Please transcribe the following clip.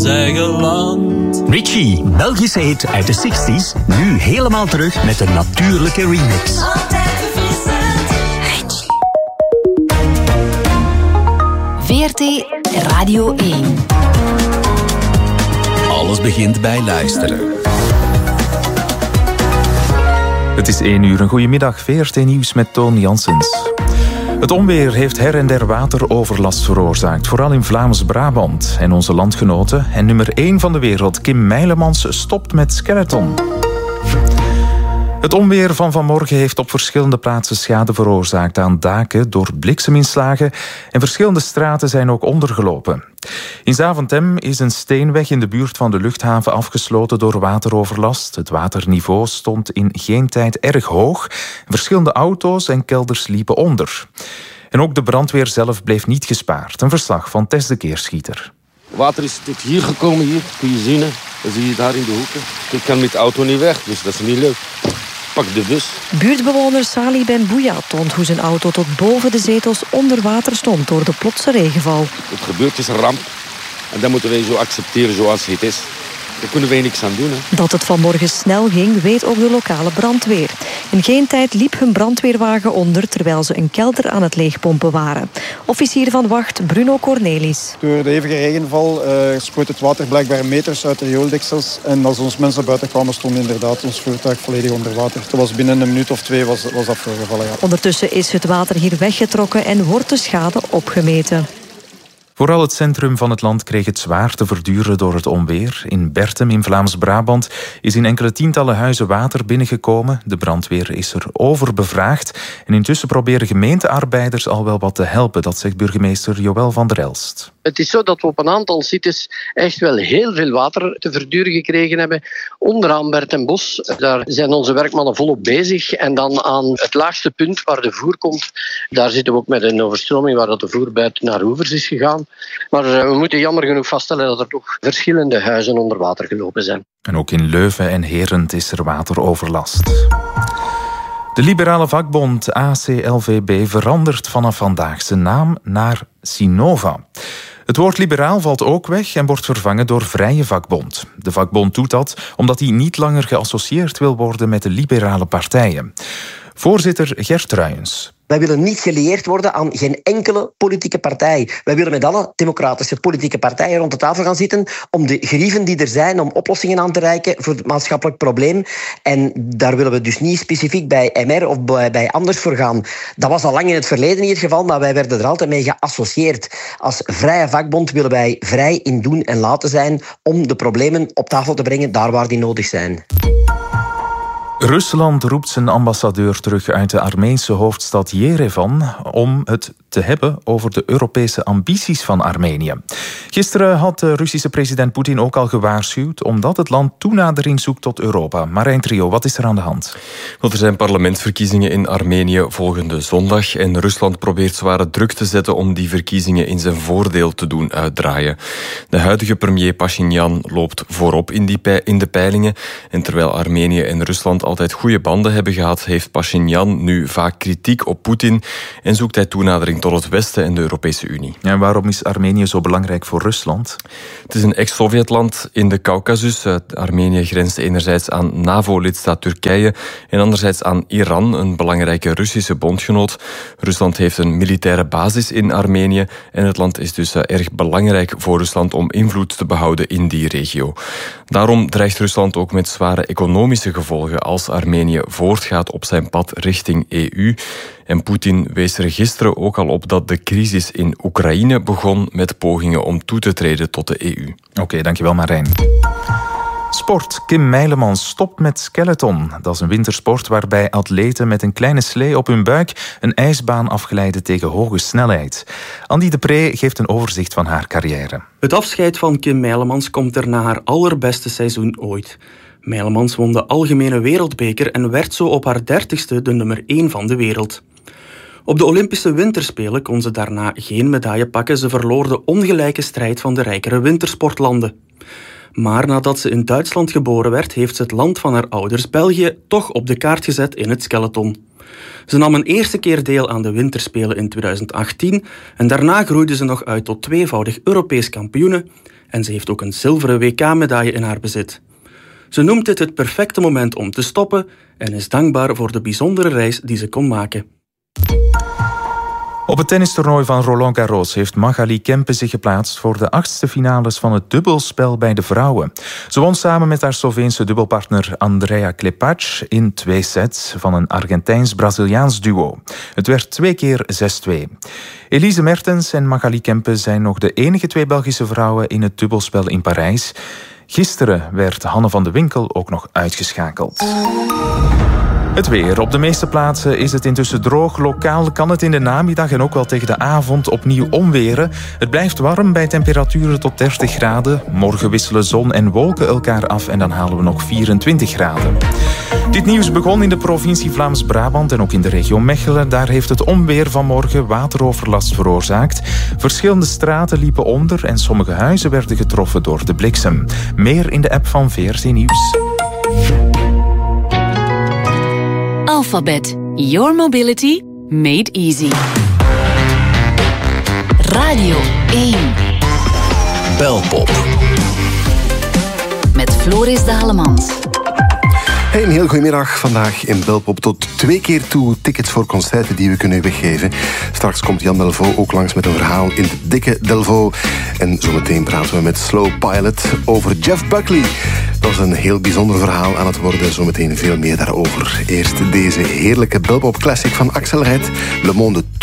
eigen land. Richie, Belgische hit uit de 60s, nu helemaal terug met een natuurlijke remix. Altijd verfrissend. Richie. VRT Radio 1. Alles begint bij luisteren. Het is 1 uur. Een goedemiddag. VRT Nieuws met Toon Janssens. Het onweer heeft her en der wateroverlast veroorzaakt, vooral in Vlaams-Brabant. En onze landgenoten en nummer 1 van de wereld, Kim Meilemans, stopt met skeleton. Het onweer van vanmorgen heeft op verschillende plaatsen schade veroorzaakt aan daken door blikseminslagen en verschillende straten zijn ook ondergelopen. In Zaventem is een steenweg in de buurt van de luchthaven afgesloten door wateroverlast. Het waterniveau stond in geen tijd erg hoog. Verschillende auto's en kelders liepen onder. En ook de brandweer zelf bleef niet gespaard. Een verslag van Tess de Keerschieter. Water is tot hier gekomen, hier. Kun je zien, hè? Dat zie je daar in de hoeken. Ik kan met de auto niet weg, dus dat is niet leuk. Pak de bus. Buurtbewoner Salih Ben Bouya toont hoe zijn auto tot boven de zetels onder water stond door de plotse regenval. Het gebeurt, is een ramp. En dat moeten wij zo accepteren zoals het is. Daar kunnen wij niks aan doen. Hè. Dat het vanmorgen snel ging, weet ook de lokale brandweer. In geen tijd liep hun brandweerwagen onder terwijl ze een kelder aan het leegpompen waren. Officier van wacht Bruno Cornelis. Door de hevige regenval sproot het water blijkbaar meters uit de riooldeksels. En als ons mensen buiten kwamen, stond inderdaad ons voertuig volledig onder water. Het was binnen een minuut of 2 was dat voorgevallen. Ja. Ondertussen is het water hier weggetrokken en wordt de schade opgemeten. Vooral het centrum van het land kreeg het zwaar te verduren door het onweer. In Bertem in Vlaams-Brabant is in enkele tientallen huizen water binnengekomen. De brandweer is er overbevraagd. En intussen proberen gemeentearbeiders al wel wat te helpen. Dat zegt burgemeester Joël van der Elst. Het is zo dat we op een aantal sites echt wel heel veel water te verduren gekregen hebben. Onderaan Bertembos, daar zijn onze werkmannen volop bezig. En dan aan het laagste punt waar de voer komt, daar zitten we ook met een overstroming waar de voer buiten naar oevers is gegaan. Maar we moeten jammer genoeg vaststellen dat er toch verschillende huizen onder water gelopen zijn. En ook in Leuven en Herent is er wateroverlast. De liberale vakbond ACLVB verandert vanaf vandaag zijn naam naar Sinova. Het woord liberaal valt ook weg en wordt vervangen door Vrije Vakbond. De vakbond doet dat omdat hij niet langer geassocieerd wil worden met de liberale partijen. Voorzitter Gert Ruijens. Wij willen niet gelieerd worden aan geen enkele politieke partij. Wij willen met alle democratische politieke partijen rond de tafel gaan zitten om de grieven die er zijn, om oplossingen aan te reiken voor het maatschappelijk probleem. En daar willen we dus niet specifiek bij MR of bij anders voor gaan. Dat was al lang in het verleden niet het geval, maar wij werden er altijd mee geassocieerd. Als Vrije Vakbond willen wij vrij in doen en laten zijn om de problemen op tafel te brengen daar waar die nodig zijn. Rusland roept zijn ambassadeur terug uit de Armeense hoofdstad Yerevan om het te hebben over de Europese ambities van Armenië. Gisteren had de Russische president Poetin ook al gewaarschuwd omdat het land toenadering zoekt tot Europa. Marijn Trio, wat is er aan de hand? Want er zijn parlementsverkiezingen in Armenië volgende zondag en Rusland probeert zware druk te zetten om die verkiezingen in zijn voordeel te doen uitdraaien. De huidige premier Pashinyan loopt voorop in de peilingen en terwijl Armenië en Rusland altijd goede banden hebben gehad, heeft Pashinyan nu vaak kritiek op Poetin en zoekt hij toenadering tot het Westen en de Europese Unie. En waarom is Armenië zo belangrijk voor Rusland? Het is een ex-Sovjetland in de Caucasus. Armenië grenst enerzijds aan NAVO-lidstaat Turkije en anderzijds aan Iran, een belangrijke Russische bondgenoot. Rusland heeft een militaire basis in Armenië en het land is dus erg belangrijk voor Rusland om invloed te behouden in die regio. Daarom dreigt Rusland ook met zware economische gevolgen als Armenië voortgaat op zijn pad richting EU. En Poetin wees er gisteren ook al op dat de crisis in Oekraïne begon met pogingen om toe te treden tot de EU. Oké, dankjewel Marijn. Sport. Kim Meilemans stopt met skeleton. Dat is een wintersport waarbij atleten met een kleine slee op hun buik een ijsbaan afglijden tegen hoge snelheid. Andy de Pre geeft een overzicht van haar carrière. Het afscheid van Kim Meilemans komt er na haar allerbeste seizoen ooit. Meilemans won de algemene wereldbeker en werd zo op haar 30ste de nummer 1 van de wereld. Op de Olympische Winterspelen kon ze daarna geen medaille pakken. Ze verloor de ongelijke strijd van de rijkere wintersportlanden. Maar nadat ze in Duitsland geboren werd, heeft ze het land van haar ouders, België, toch op de kaart gezet in het skeleton. Ze nam een eerste keer deel aan de Winterspelen in 2018 en daarna groeide ze nog uit tot tweevoudig Europees kampioene en ze heeft ook een zilveren WK-medaille in haar bezit. Ze noemt dit het perfecte moment om te stoppen en is dankbaar voor de bijzondere reis die ze kon maken. Op het tennistoernooi van Roland Garros heeft Magali Kempe zich geplaatst voor de 8e finales van het dubbelspel bij de vrouwen. Ze won samen met haar Sloveense dubbelpartner Andrea Klepac in 2 sets van een Argentijns-Braziliaans duo. Het werd 2 keer 6-2. Elise Mertens en Magali Kempe zijn nog de enige 2 Belgische vrouwen in het dubbelspel in Parijs. Gisteren werd Hanne van de Winkel ook nog uitgeschakeld. Het weer. Op de meeste plaatsen is het intussen droog. Lokaal kan het in de namiddag en ook wel tegen de avond opnieuw onweren. Het blijft warm bij temperaturen tot 30 graden. Morgen wisselen zon en wolken elkaar af en dan halen we nog 24 graden. Dit nieuws begon in de provincie Vlaams-Brabant en ook in de regio Mechelen. Daar heeft het onweer vanmorgen wateroverlast veroorzaakt. Verschillende straten liepen onder en sommige huizen werden getroffen door de bliksem. Meer in de app van VRT Nieuws. Alphabet. Your mobility made easy. Radio 1. Belpop. Met Floris Dalemans. Hey, een heel goedemiddag. Vandaag in Belpop tot 2 keer toe tickets voor concerten die we kunnen weggeven. Straks komt Jan Delvaux ook langs met een verhaal in de dikke Delvaux. En zometeen praten we met Slow Pilot over Jeff Buckley. Dat is een heel bijzonder verhaal aan het worden. Zometeen veel meer daarover. Eerst deze heerlijke Belpop classic van Axel Red, Le Monde